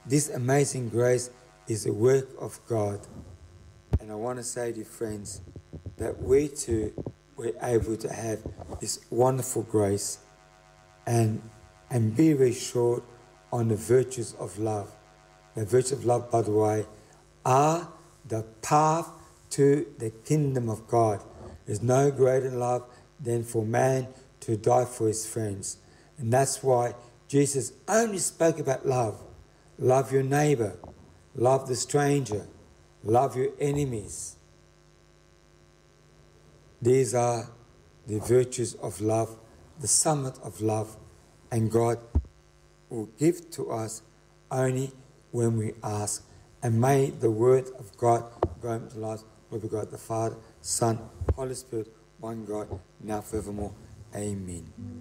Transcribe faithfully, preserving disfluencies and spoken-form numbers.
This amazing grace is a work of God. And I want to say to you, friends, that we too were able to have this wonderful grace and, and be reassured on the virtues of love. The virtues of love, by the way, are the path to the kingdom of God. There's no greater love than for man to die for his friends. And that's why Jesus only spoke about love. Love your neighbor. Love the stranger. Love your enemies. These are the virtues of love, the summit of love, and God will give to us only when we ask. And may the word of God go into lives with God the Father, Son, Holy Spirit, one God, now forevermore. Amen.